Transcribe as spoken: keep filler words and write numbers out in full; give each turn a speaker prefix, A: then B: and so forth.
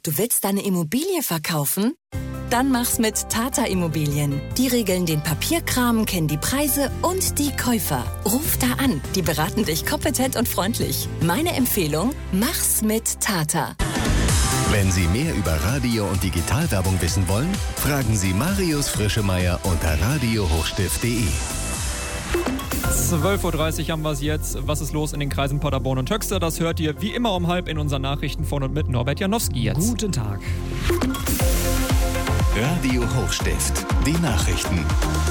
A: Du willst deine Immobilie verkaufen? Dann mach's mit Tata Immobilien. Die regeln den Papierkram, kennen die Preise und die Käufer. Ruf da an, die beraten dich kompetent und freundlich. Meine Empfehlung, mach's mit Tata.
B: Wenn Sie mehr über Radio- und Digitalwerbung wissen wollen, fragen Sie Marius Frischemeier unter radio hochstift punkt de.
C: zwölf Uhr dreißig haben wir es jetzt. Was ist los in den Kreisen Paderborn und Höxter? Das hört ihr wie immer um halb in unseren Nachrichten von und mit Norbert Janowski jetzt.
D: Guten Tag.
B: Radio Hochstift, die Nachrichten.